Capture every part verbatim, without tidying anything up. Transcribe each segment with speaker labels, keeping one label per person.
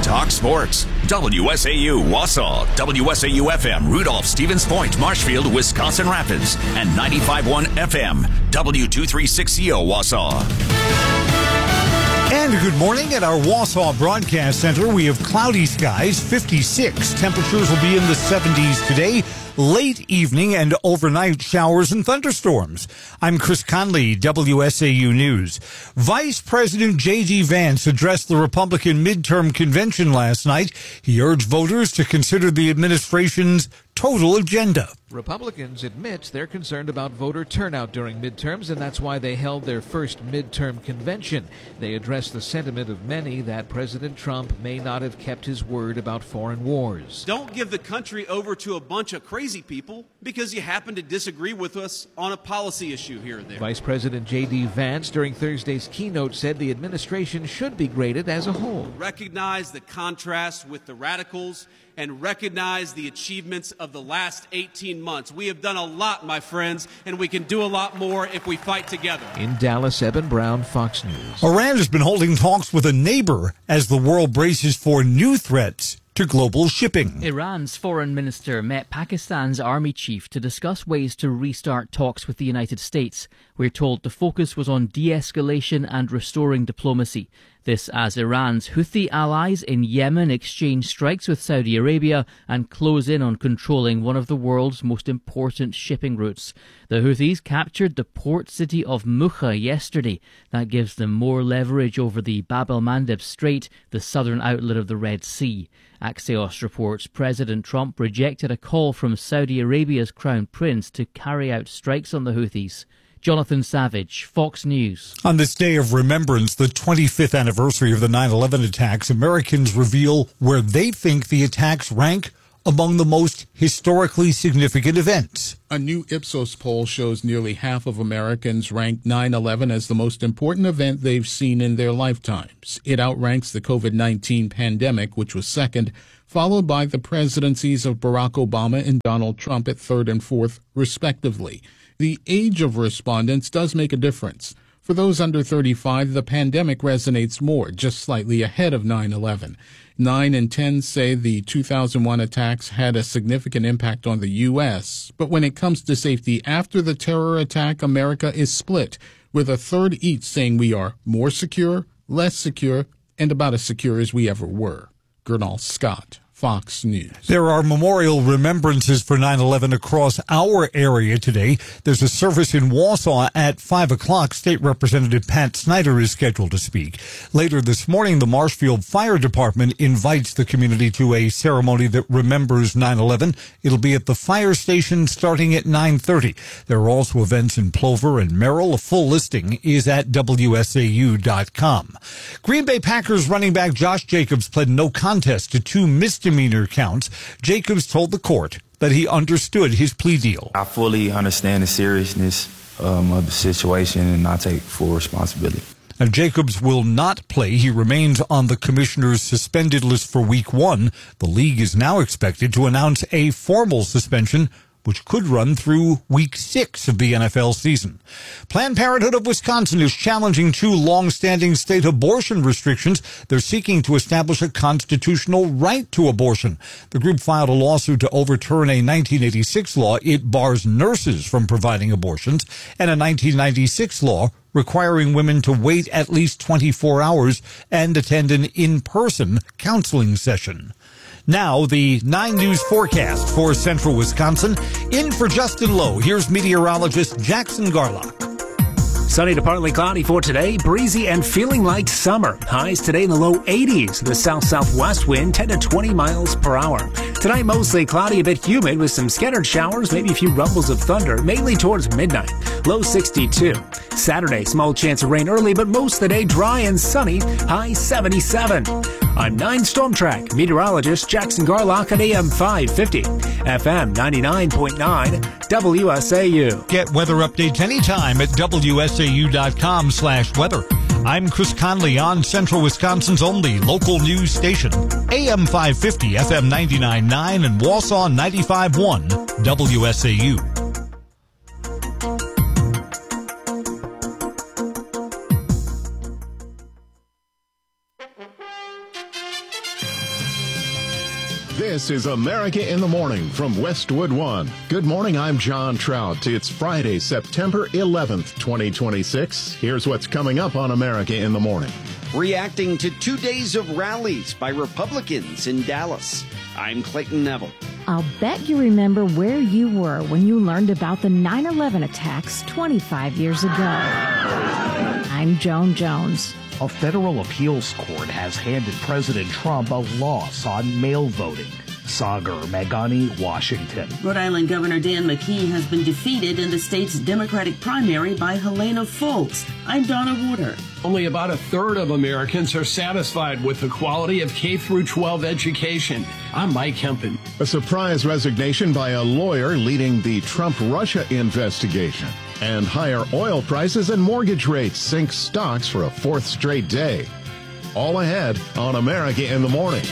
Speaker 1: talk sports. W S A U Wausau, W S A U F M Rudolph, Stevens Point, Marshfield, Wisconsin Rapids, and ninety-five point one F M W two thirty-six C O Wausau.
Speaker 2: And good morning at our Wausau Broadcast Center. We have cloudy skies, fifty-six. Temperatures will be in the seventies today. Late evening and overnight showers and thunderstorms. I'm Chris Conley, W S A U News. Vice President J D. Vance addressed the Republican midterm convention last night. He urged voters to consider the administration's total agenda.
Speaker 3: Republicans admit they're concerned about voter turnout during midterms, and that's why they held their first midterm convention. They addressed the sentiment of many that President Trump may not have kept his word about foreign wars.
Speaker 4: Don't give the country over to a bunch of crazy people because you happen to disagree with us on a policy issue here or there.
Speaker 3: Vice President J D. Vance during Thursday's keynote said the administration should be graded as a whole.
Speaker 4: Recognize the contrast with the radicals and recognize the achievements of the last eighteen months. We have done a lot, my friends, and we can do a lot more if we fight together.
Speaker 3: In Dallas, Eben Brown, Fox News.
Speaker 2: Iran has been holding talks with a neighbor as the world braces for new threats to global shipping.
Speaker 5: Iran's foreign minister met Pakistan's army chief to discuss ways to restart talks with the United States. We're told the focus was on de-escalation and restoring diplomacy. This as Iran's Houthi allies in Yemen exchange strikes with Saudi Arabia and close in on controlling one of the world's most important shipping routes. The Houthis captured the port city of Mukha yesterday. That gives them more leverage over the Bab el-Mandeb Strait, the southern outlet of the Red Sea. Axios reports President Trump rejected a call from Saudi Arabia's Crown Prince to carry out strikes on the Houthis. Jonathan Savage, Fox News.
Speaker 2: On this day of remembrance, the twenty-fifth anniversary of the nine eleven attacks, Americans reveal where they think the attacks rank among the most historically significant events.
Speaker 6: A new Ipsos poll shows nearly half of Americans rank nine eleven as the most important event they've seen in their lifetimes. It outranks the COVID nineteen pandemic, which was second, followed by the presidencies of Barack Obama and Donald Trump at third and fourth, respectively. The age of respondents does make a difference. For those under thirty-five, the pandemic resonates more, just slightly ahead of nine eleven. Nine in ten say the two thousand one attacks had a significant impact on the U S. But when it comes to safety after the terror attack, America is split, with a third each saying we are more secure, less secure, and about as secure as we ever were. Gernal Scott, Fox News.
Speaker 2: There are memorial remembrances for nine eleven across our area today. There's a service in Wausau at five o'clock. State Representative Pat Snyder is scheduled to speak. Later this morning, the Marshfield Fire Department invites the community to a ceremony that remembers nine eleven. It'll be at the fire station starting at nine thirty. There are also events in Plover and Merrill. A full listing is at W S A U dot com. Green Bay Packers running back Josh Jacobs pled no contest to two misdemeanor misdemeanor counts. Jacobs told the court that he understood his plea deal.
Speaker 7: I fully understand the seriousness um, of the situation, and I take full responsibility.
Speaker 2: Now, Jacobs will not play. He remains on the commissioner's suspended list for week one. The league is now expected to announce a formal suspension, which could run through week six of the N F L season. Planned Parenthood of Wisconsin is challenging two long-standing state abortion restrictions. They're seeking to establish a constitutional right to abortion. The group filed a lawsuit to overturn a nineteen eighty-six law. It bars nurses from providing abortions, and a nineteen ninety-six law requiring women to wait at least twenty-four hours and attend an in-person counseling session. Now, the nine News forecast for central Wisconsin. In for Justin Lowe, here's meteorologist Jackson Garlock.
Speaker 8: Sunny to partly cloudy for today, breezy and feeling like summer. Highs today in the low eighties. The south-southwest wind ten to twenty miles per hour. Tonight mostly cloudy, a bit humid with some scattered showers, maybe a few rumbles of thunder, mainly towards midnight. Low sixty-two. Saturday, small chance of rain early, but most of the day dry and sunny. High seventy-seven. I'm nine Storm Track meteorologist Jackson Garlock at A M five fifty, F M ninety-nine point nine, W S A U.
Speaker 2: Get weather updates anytime at W S A U dot com slash weather. I'm Chris Conley on Central Wisconsin's only local news station, A M five fifty, F M ninety-nine point nine, and Wausau ninety-five point one, W S A U.
Speaker 9: This is America in the Morning from Westwood One. Good morning, I'm John Trout. It's Friday, September eleventh, twenty twenty-six. Here's what's coming up on America in the Morning.
Speaker 10: Reacting to two days of rallies by Republicans in Dallas. I'm Clayton Neville.
Speaker 11: I'll bet you remember where you were when you learned about the nine eleven attacks twenty-five years ago. I'm Joan Jones.
Speaker 12: A federal appeals court has handed President Trump a loss on mail voting. Sagar Meghani, Washington.
Speaker 13: Rhode Island Governor Dan McKee has been defeated in the state's Democratic primary by Helena Foulkes. I'm Donna Warder.
Speaker 14: Only about a third of Americans are satisfied with the quality of K through twelve education. I'm Mike Hempen.
Speaker 9: A surprise resignation by a lawyer leading the Trump-Russia investigation. And higher oil prices and mortgage rates sink stocks for a fourth straight day. All ahead on America in the Morning.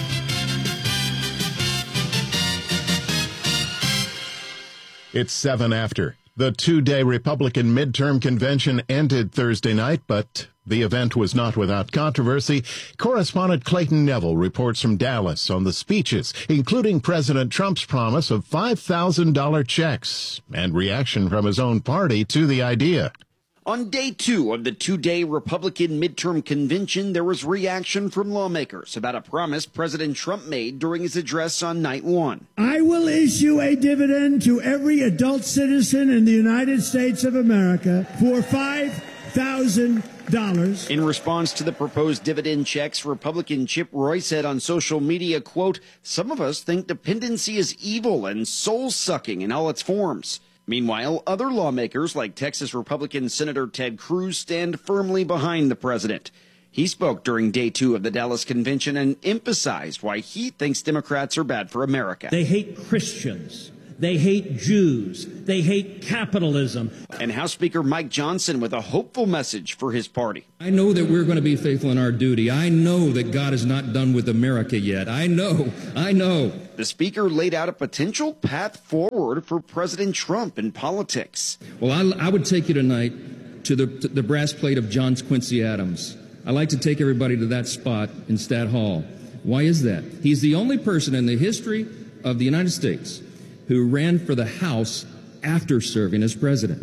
Speaker 9: It's seven after. The two-day Republican midterm convention ended Thursday night, but the event was not without controversy. Correspondent Clayton Neville reports from Dallas on the speeches, including President Trump's promise of five thousand dollars checks and reaction from his own party to the idea.
Speaker 10: On day two of the two-day Republican midterm convention, there was reaction from lawmakers about a promise President Trump made during his address on night one.
Speaker 15: I will issue a dividend to every adult citizen in the United States of America for five thousand dollars.
Speaker 10: In response to the proposed dividend checks, Republican Chip Roy said on social media, quote, "Some of us think dependency is evil and soul-sucking in all its forms." Meanwhile, other lawmakers like Texas Republican Senator Ted Cruz stand firmly behind the president. He spoke during day two of the Dallas convention and emphasized why he thinks Democrats are bad for America.
Speaker 15: They hate Christians. They hate Jews. They hate capitalism.
Speaker 10: And House Speaker Mike Johnson with a hopeful message for his party.
Speaker 16: I know that we're going to be faithful in our duty. I know that God is not done with America yet. I know. I know.
Speaker 10: The speaker laid out a potential path forward for President Trump in politics.
Speaker 16: Well, I, I would take you tonight to the, to the brass plate of John Quincy Adams. I like to take everybody to that spot in Stat Hall. Why is that? He's the only person in the history of the United States who ran for the House after serving as president.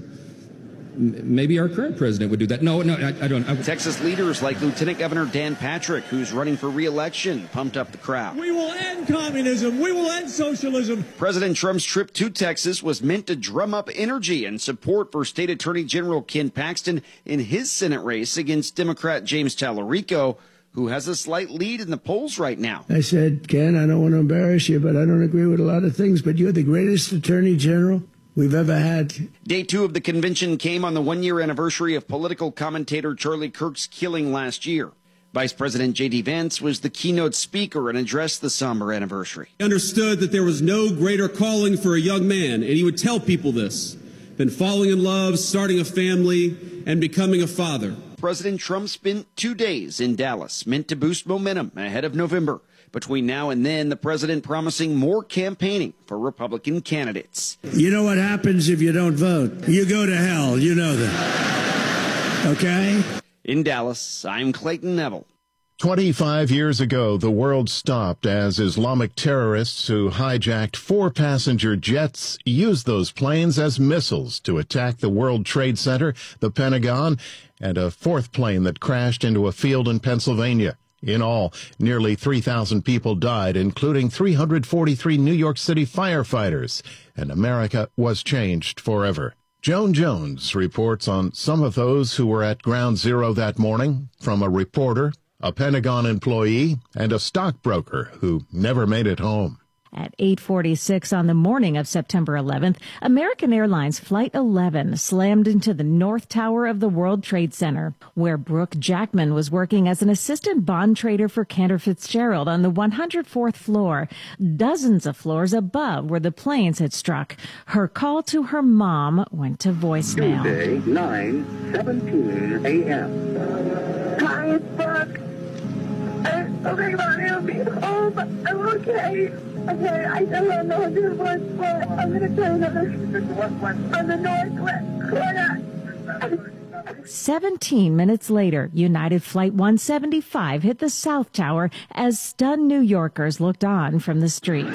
Speaker 16: M- maybe our current president would do that. No, no, I, I don't. I...
Speaker 10: Texas leaders like Lieutenant Governor Dan Patrick, who's running for re-election, pumped up the crowd.
Speaker 15: We will end communism. We will end socialism.
Speaker 10: President Trump's trip to Texas was meant to drum up energy and support for State Attorney General Ken Paxton in his Senate race against Democrat James Tallarico, who has a slight lead in the polls right now.
Speaker 15: I said, Ken, I don't want to embarrass you, but I don't agree with a lot of things, but you're the greatest attorney general we've ever had.
Speaker 10: Day two of the convention came on the one-year anniversary of political commentator Charlie Kirk's killing last year. Vice President J D Vance was the keynote speaker and addressed the somber anniversary.
Speaker 4: He understood that there was no greater calling for a young man, and he would tell people this, than falling in love, starting a family, and becoming a father.
Speaker 10: President Trump spent two days in Dallas, meant to boost momentum ahead of November. Between now and then, the president promising more campaigning for Republican candidates.
Speaker 15: You know what happens if you don't vote? You go to hell. You know that. Okay?
Speaker 10: In Dallas, I'm Clayton Neville.
Speaker 9: twenty-five years ago, the world stopped as Islamic terrorists who hijacked four passenger jets used those planes as missiles to attack the World Trade Center, the Pentagon, and a fourth plane that crashed into a field in Pennsylvania. In all, nearly three thousand people died, including three hundred forty-three New York City firefighters, and America was changed forever. Joan Jones reports on some of those who were at Ground Zero that morning, from a reporter, a Pentagon employee, and a stockbroker who never made it home.
Speaker 11: At eight forty-six on the morning of September eleventh, American Airlines Flight eleven slammed into the North Tower of the World Trade Center, where Brooke Jackman was working as an assistant bond trader for Cantor Fitzgerald on the one hundred fourth floor, dozens of floors above where the planes had struck. Her call to her mom went to voicemail.
Speaker 17: Tuesday, nine seventeen a.m.
Speaker 18: Hi, it's Brooke. I'm so big about you being home. I'm okay. Okay, I don't know your voice, but I'm going to tell you another on the northwest corner.
Speaker 11: Seventeen minutes later, United Flight one seventy-five hit the South Tower as stunned New Yorkers looked on from the street.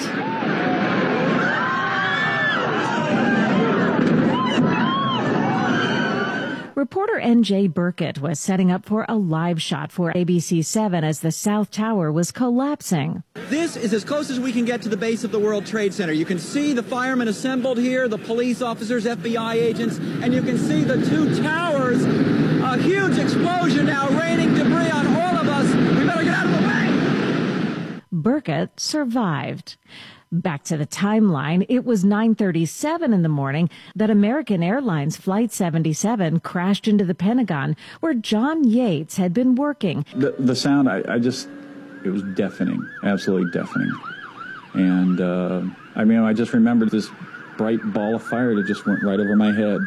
Speaker 11: Reporter N J Burkett was setting up for a live shot for A B C seven as the South Tower was collapsing.
Speaker 19: This is as close as we can get to the base of the World Trade Center. You can see the firemen assembled here, the police officers, F B I agents, and you can see the two towers. A huge explosion now, raining debris on all of us. We better get out of the way.
Speaker 11: Burkett survived. Back to the timeline, it was nine thirty-seven in the morning that American Airlines Flight seventy-seven crashed into the Pentagon, where John Yates had been working.
Speaker 20: The, the sound, I, I just, it was deafening, absolutely deafening. And, uh, I mean, I just remembered this bright ball of fire that just went right over my head.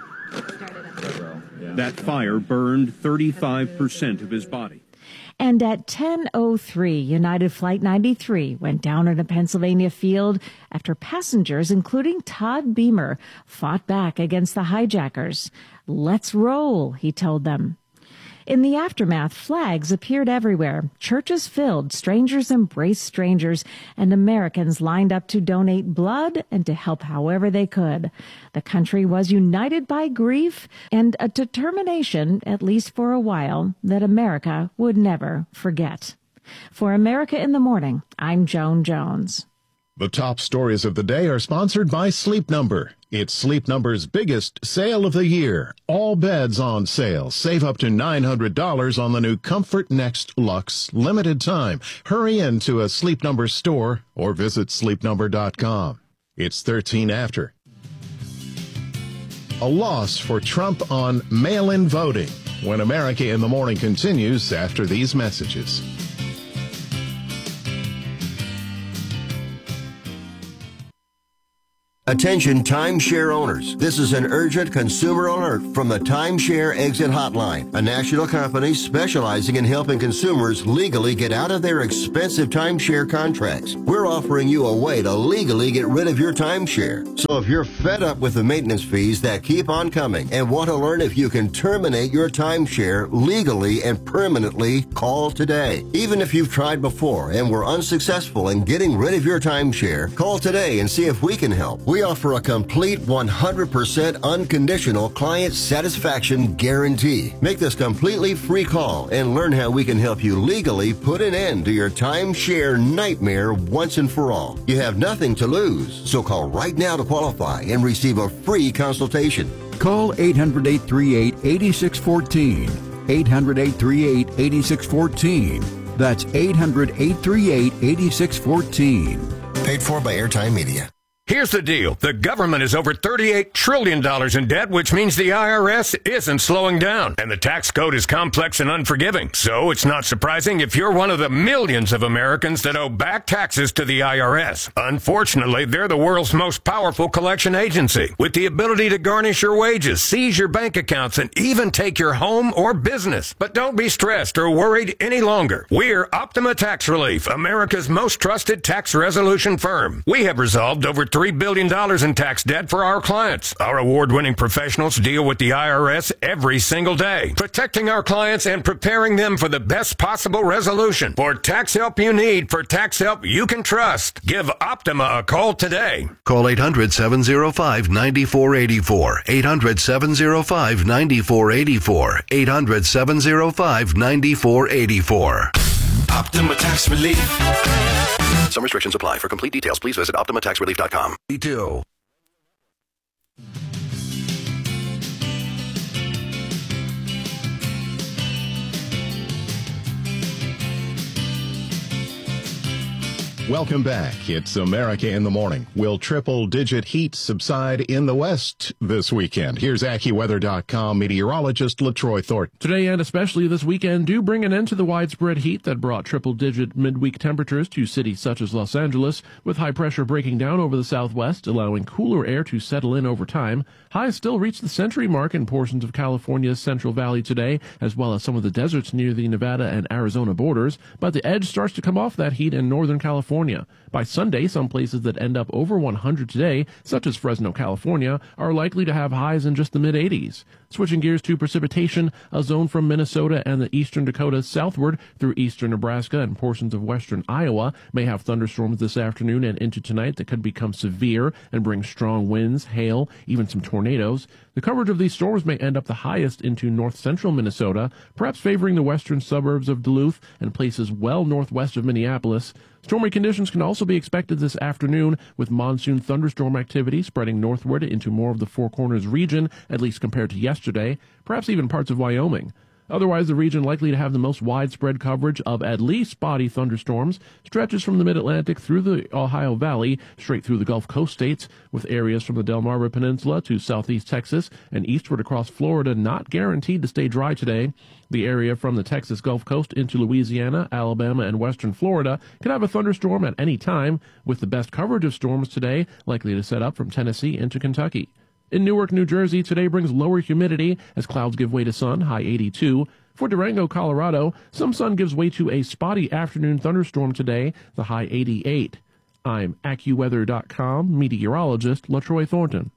Speaker 21: That fire burned thirty-five percent of his body.
Speaker 11: And at ten oh three, United Flight ninety-three went down in a Pennsylvania field after passengers, including Todd Beamer, fought back against the hijackers. "Let's roll," he told them. In the aftermath, flags appeared everywhere. Churches filled, strangers embraced strangers, and Americans lined up to donate blood and to help however they could. The country was united by grief and a determination, at least for a while, that America would never forget. For America in the Morning, I'm Joan Jones.
Speaker 9: The top stories of the day are sponsored by Sleep Number. It's Sleep Number's biggest sale of the year. All beds on sale. Save up to nine hundred dollars on the new Comfort Next Luxe limited time. Hurry into a Sleep Number store or visit sleep number dot com. It's thirteen after. A loss for Trump on mail-in voting when America in the Morning continues after these messages.
Speaker 22: Attention timeshare owners. This is an urgent consumer alert from the Timeshare Exit Hotline, a national company specializing in helping consumers legally get out of their expensive timeshare contracts. We're offering you a way to legally get rid of your timeshare. So if you're fed up with the maintenance fees that keep on coming and want to learn if you can terminate your timeshare legally and permanently, call today. Even if you've tried before and were unsuccessful in getting rid of your timeshare, call today and see if we can help. We offer a complete one hundred percent unconditional client satisfaction guarantee. Make this completely free call and learn how we can help you legally put an end to your timeshare nightmare once and for all. You have nothing to lose, so call right now to qualify and receive a free consultation.
Speaker 23: Call eight hundred, eight three eight, eight six one four. eight hundred, eight three eight, eight six one four. That's eight hundred, eight three eight, eight six one four.
Speaker 22: Paid for by Airtime Media.
Speaker 24: Here's the deal. The government is over thirty-eight trillion dollars in debt, which means the I R S isn't slowing down. And the tax code is complex and unforgiving. So it's not surprising if you're one of the millions of Americans that owe back taxes to the I R S. Unfortunately, they're the world's most powerful collection agency, with the ability to garnish your wages, seize your bank accounts, and even take your home or business. But don't be stressed or worried any longer. We're Optima Tax Relief, America's most trusted tax resolution firm. We have resolved over three billion dollars in tax debt for our clients. Our award-winning professionals deal with the I R S every single day, protecting our clients and preparing them for the best possible resolution. For tax help you need, for tax help you can trust, give Optima a call today.
Speaker 25: Call eight hundred, seven oh five, nine four eight four. eight hundred, seven oh five, nine four eight four. eight hundred, seven oh five, nine four eight four.
Speaker 22: Optima Tax Relief.
Speaker 25: Some restrictions apply. For complete details, please visit optima tax relief dot com.
Speaker 23: Two.
Speaker 9: Welcome back. It's America in the Morning. Will triple-digit heat subside in the West this weekend? Here's AccuWeather dot com meteorologist LaTroy Thornton.
Speaker 26: Today and especially this weekend do bring an end to the widespread heat that brought triple-digit midweek temperatures to cities such as Los Angeles, with high pressure breaking down over the southwest, allowing cooler air to settle in over time. Highs still reach the century mark in portions of California's Central Valley today, as well as some of the deserts near the Nevada and Arizona borders, but the edge starts to come off that heat in Northern California. By Sunday, some places that end up over one hundred today, such as Fresno, California, are likely to have highs in just the mid eighties. Switching gears to precipitation, a zone from Minnesota and the eastern Dakotas southward through eastern Nebraska and portions of western Iowa may have thunderstorms this afternoon and into tonight that could become severe and bring strong winds, hail, even some tornadoes. The coverage of these storms may end up the highest into north central Minnesota, perhaps favoring the western suburbs of Duluth and places well northwest of Minneapolis. Stormy conditions can also be expected this afternoon, with monsoon thunderstorm activity spreading northward into more of the Four Corners region, at least compared to yesterday, perhaps even parts of Wyoming. Otherwise, the region likely to have the most widespread coverage of at least spotty thunderstorms stretches from the mid-Atlantic through the Ohio Valley, straight through the Gulf Coast states, with areas from the Delmarva Peninsula to southeast Texas and eastward across Florida not guaranteed to stay dry today. The area from the Texas Gulf Coast into Louisiana, Alabama, and western Florida could have a thunderstorm at any time, with the best coverage of storms today likely to set up from Tennessee into Kentucky. In Newark, New Jersey, today brings lower humidity as clouds give way to sun, high eighty-two. For Durango, Colorado, some sun gives way to a spotty afternoon thunderstorm today, the high eighty-eight. I'm AccuWeather dot com meteorologist LaTroy Thornton.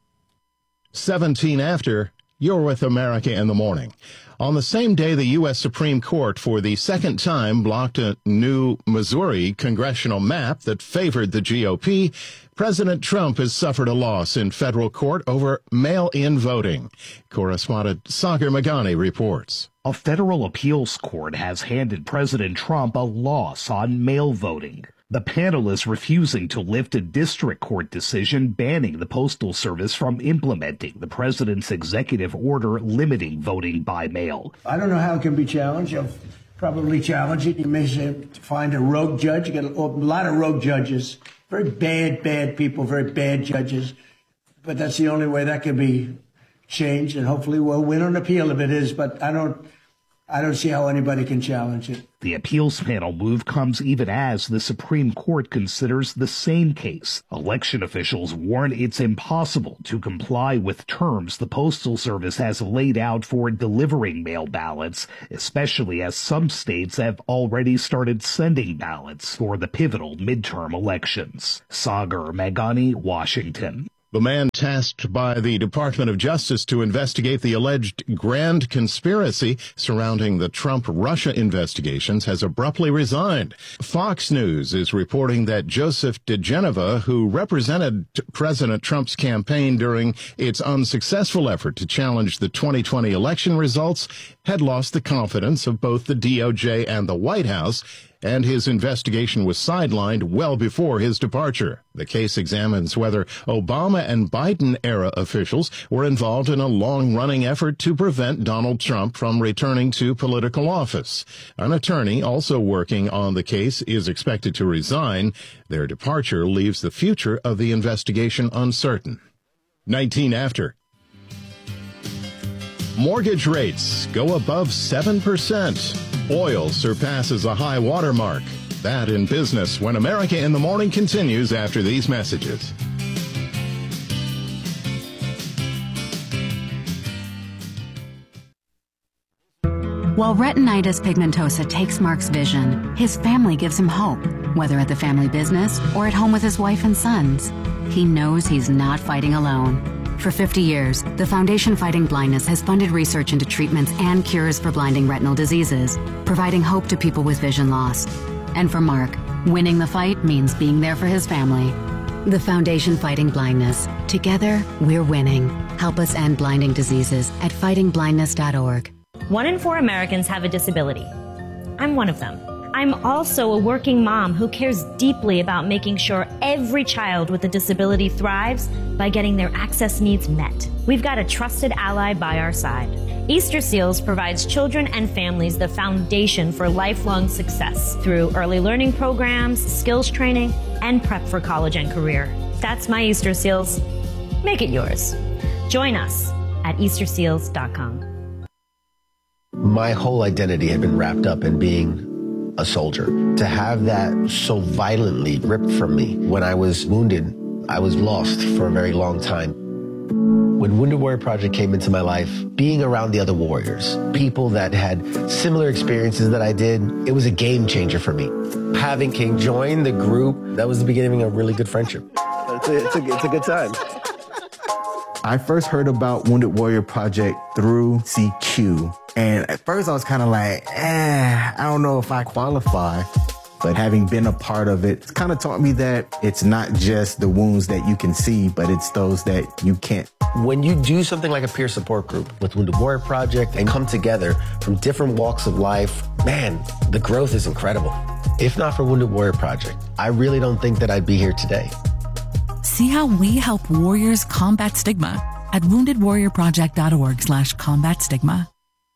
Speaker 9: seventeen after, you're with America in the Morning. On the same day, the U S Supreme Court for the second time blocked a new Missouri congressional map that favored the G O P. President Trump has suffered a loss in federal court over mail-in voting. Correspondent Sagar Meghani reports.
Speaker 12: A federal appeals court has handed President Trump a loss on mail voting. The panel is refusing to lift a district court decision banning the Postal Service from implementing the president's executive order limiting voting by mail.
Speaker 15: I don't know how it can be challenged. You'll probably challenge it. You may find a rogue judge. You get a lot of rogue judges, very bad, bad people, very bad judges. But that's the only way that can be changed, and hopefully we'll win on appeal if it is. But I don't. I don't see how anybody can challenge it.
Speaker 12: The appeals panel move comes even as the Supreme Court considers the same case. Election officials warn it's impossible to comply with terms the Postal Service has laid out for delivering mail ballots, especially as some states have already started sending ballots for the pivotal midterm elections. Sagar Meghani, Washington.
Speaker 9: The man tasked by the Department of Justice to investigate the alleged grand conspiracy surrounding the Trump-Russia investigations has abruptly resigned. Fox News is reporting that Joseph diGenova, who represented President Trump's campaign during its unsuccessful effort to challenge the twenty twenty election results, had lost the confidence of both the D O J and the White House, and his investigation was sidelined well before his departure. The case examines whether Obama and Biden-era officials were involved in a long-running effort to prevent Donald Trump from returning to political office. An attorney also working on the case is expected to resign. Their departure leaves the future of the investigation uncertain. nineteen after. Mortgage rates go above seven percent. Oil surpasses a high water mark. That in business when America in the Morning continues after these messages.
Speaker 1: While retinitis pigmentosa takes Mark's vision, his family gives him hope, whether at the family business or at home with his wife and sons. He knows he's not fighting alone. For fifty years, the Foundation Fighting Blindness has funded research into treatments and cures for blinding retinal diseases, providing hope to people with vision loss. And for Mark, winning the fight means being there for his family. The Foundation Fighting Blindness. Together, we're winning. Help us end blinding diseases at fighting blindness dot org.
Speaker 3: One in four Americans have a disability. I'm one of them. I'm also a working mom who cares deeply about making sure every child with a disability thrives by getting their access needs met. We've got a trusted ally by our side. Easter Seals provides children and families the foundation for lifelong success through early learning programs, skills training, and prep for college and career. That's my Easter Seals. Make it yours. Join us at Easter Seals dot com.
Speaker 5: My whole identity had been wrapped up in being a soldier. To have that so violently ripped from me when I was wounded, I was lost for a very long time. When Wounded Warrior Project came into my life, being around the other warriors, people that had similar experiences that I did, it was a game changer for me. Having King join the group, that was the beginning of a really good friendship. It's a, it's a, it's a good time.
Speaker 2: I first heard about Wounded Warrior Project through C Q. And at first I was kind of like, eh, I don't know if I qualify. But having been a part of it, it's kind of taught me that it's not just the wounds that you can see, but it's those that you can't.
Speaker 5: When you do something like a peer support group with Wounded Warrior Project and come together from different walks of life, man, the growth is incredible. If not for Wounded Warrior Project, I really don't think that I'd be here today.
Speaker 6: See how we help warriors combat stigma at wounded warrior project dot org slash combat stigma.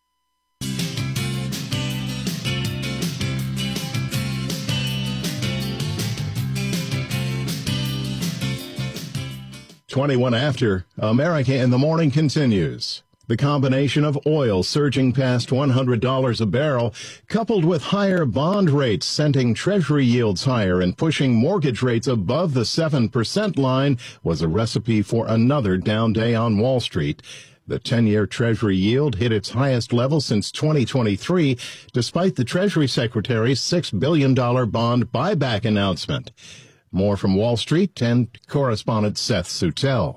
Speaker 9: twenty-one after, America in the Morning continues. The combination of oil surging past one hundred dollars a barrel, coupled with higher bond rates sending Treasury yields higher and pushing mortgage rates above the seven percent line, was a recipe for another down day on Wall Street. The ten-year Treasury yield hit its highest level since twenty twenty-three, despite the Treasury Secretary's six billion dollars bond buyback announcement. More from Wall Street and correspondent Seth Sutel.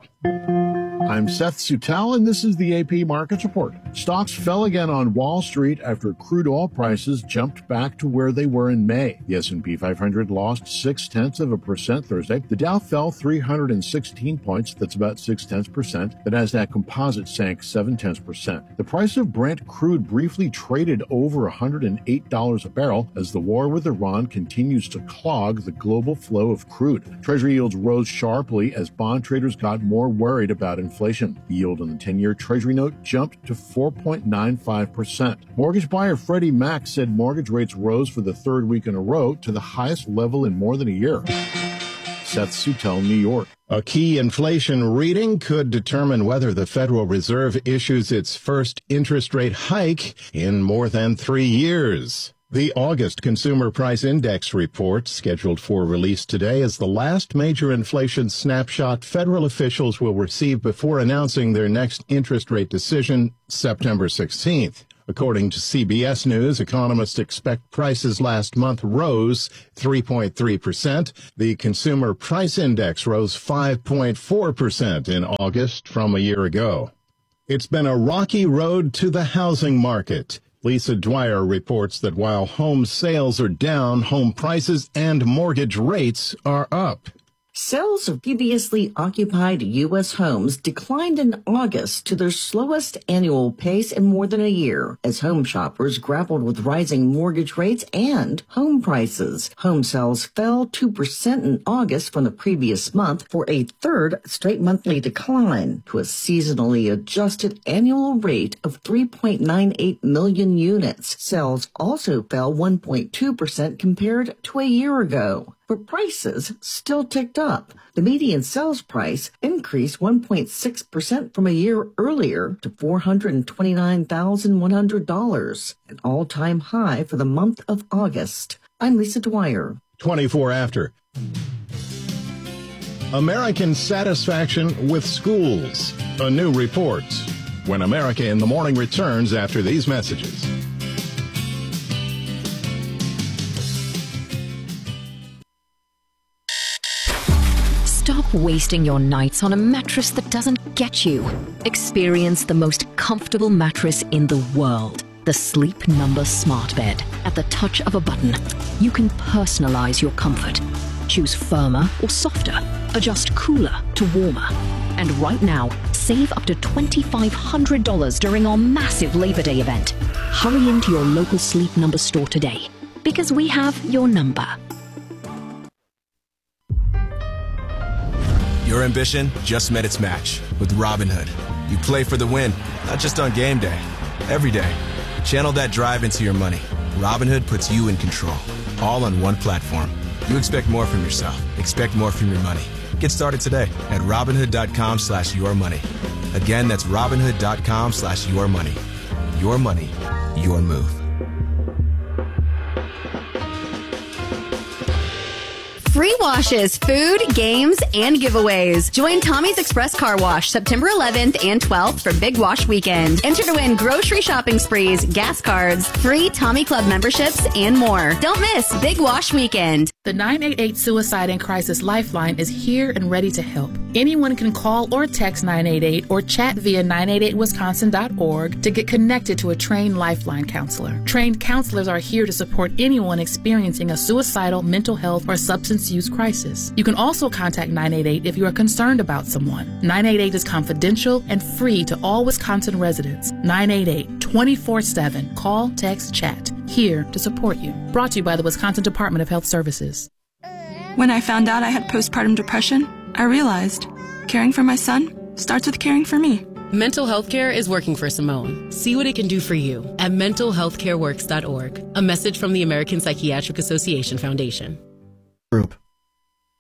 Speaker 7: I'm Seth Sutel, and this is the A P Markets Report. Stocks fell again on Wall Street after crude oil prices jumped back to where they were in May. The S and P five hundred lost six-tenths of a percent Thursday. The Dow fell three hundred sixteen points, that's about six-tenths percent. The Nasdaq Composite sank seven-tenths percent. The price of Brent crude briefly traded over one hundred eight dollars a barrel as the war with Iran continues to clog the global flow of crude. Treasury yields rose sharply as bond traders got more worried about inflation. Inflation. The yield on the ten-year Treasury note jumped to four point nine five percent. Mortgage buyer Freddie Mac said mortgage rates rose for the third week in a row to the highest level in more than a year. Seth Sutel, New York.
Speaker 9: A key inflation reading could determine whether the Federal Reserve issues its first interest rate hike in more than three years. The August Consumer Price Index report, scheduled for release today, is the last major inflation snapshot federal officials will receive before announcing their next interest rate decision September sixteenth. According to C B S News, economists expect prices last month rose three point three percent. The Consumer Price Index rose five point four percent in August from a year ago. It's been a rocky road to the housing market. Lisa Dwyer reports that while home sales are down, home prices and mortgage rates are up.
Speaker 8: Sales of previously occupied U S homes declined in August to their slowest annual pace in more than a year as home shoppers grappled with rising mortgage rates and home prices. Home sales fell two percent in August from the previous month for a third straight monthly decline to a seasonally adjusted annual rate of three point nine eight million units. Sales also fell one point two percent compared to a year ago. But prices still ticked up. The median sales price increased one point six percent from a year earlier to four hundred twenty-nine thousand one hundred dollars, an all-time high for the month of August. I'm Lisa Dwyer.
Speaker 9: twenty-four after. American satisfaction with schools. A new report. When America in the Morning returns after these messages.
Speaker 13: Stop wasting your nights on a mattress that doesn't get you. Experience the most comfortable mattress in the world. The Sleep Number Smart Bed. At the touch of a button, you can personalize your comfort. Choose firmer or softer. Adjust cooler to warmer. And right now, save up to twenty-five hundred dollars during our massive Labor Day event. Hurry into your local Sleep Number store today, because we have your number.
Speaker 14: Your ambition just met its match with Robinhood. You play for the win, not just on game day, every day. Channel that drive into your money. Robinhood puts you in control, all on one platform. You expect more from yourself. Expect more from your money. Get started today at Robinhood.com slash your money. Again, that's Robinhood.com slash your money. Your money, your move.
Speaker 27: Free washes, food, games, and giveaways. Join Tommy's Express Car Wash September eleventh and twelfth for Big Wash Weekend. Enter to win grocery shopping sprees, gas cards, free Tommy Club memberships, and more. Don't miss Big Wash Weekend.
Speaker 28: The nine eight eight Suicide and Crisis Lifeline is here and ready to help.
Speaker 4: Anyone can call or text nine eight eight or chat via nine eight eight wisconsin dot org to get connected to a trained Lifeline counselor. Trained counselors are here to support anyone experiencing a suicidal, mental health, or substance use crisis. You can also contact nine eight eight if you are concerned about someone. nine eight eight is confidential and free to all Wisconsin residents. nine eight eight, twenty-four seven. Call, text, chat. Here to support you. Brought to you by the Wisconsin Department of Health Services.
Speaker 10: When I found out I had postpartum depression, I realized caring for my son starts with caring for me.
Speaker 16: Mental health care is working for Simone. See what it can do for you at mental health care works dot org. A message from the American Psychiatric Association Foundation.
Speaker 17: Group.